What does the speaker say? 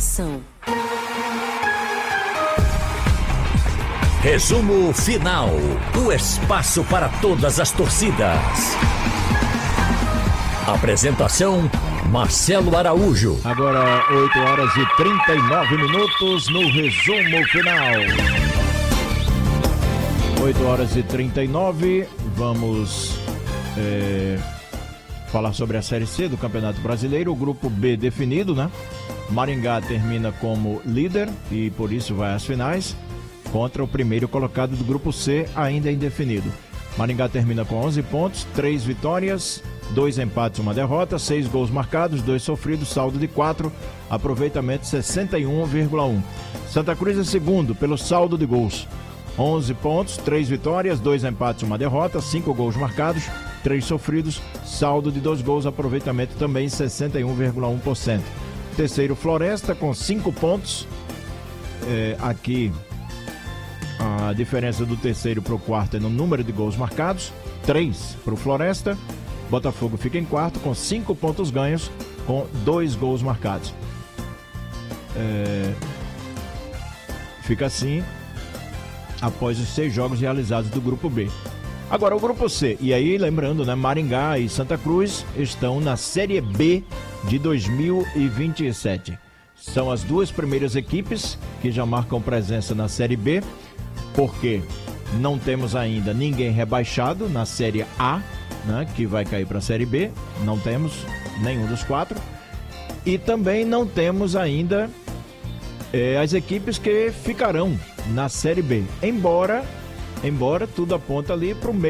Informação. Resumo final. O espaço para todas as torcidas. Apresentação: Marcelo Araújo. Agora 8 horas e 39 minutos no resumo final. 8 horas e 39, vamos falar sobre a Série C do Campeonato Brasileiro. O grupo B definido, né? Maringá termina como líder e por isso vai às finais contra o primeiro colocado do grupo C, ainda indefinido. Maringá termina com 11 pontos, 3 vitórias, 2 empates, 1 derrota, 6 gols marcados, 2 sofridos, saldo de 4, aproveitamento 61,1. Santa Cruz é segundo pelo saldo de gols. 11 pontos, 3 vitórias, 2 empates, 1 derrota, 5 gols marcados, 3 sofridos, saldo de 2 gols, aproveitamento também 61,1%. Terceiro, Floresta, com 5 pontos. Aqui a diferença do terceiro para o quarto é no número de gols marcados, 3 para o Floresta. Botafogo fica em quarto com 5 pontos ganhos, com 2 gols marcados. Fica assim após os 6 jogos realizados do grupo B. Agora o grupo C, e aí lembrando, né, Maringá e Santa Cruz estão na Série B de 2027. São as duas primeiras equipes que já marcam presença na Série B, porque não temos ainda ninguém rebaixado na Série A, né, que vai cair para a Série B. Não temos nenhum dos 4. E também não temos ainda as equipes que ficarão na Série B. Embora tudo aponta ali para o meio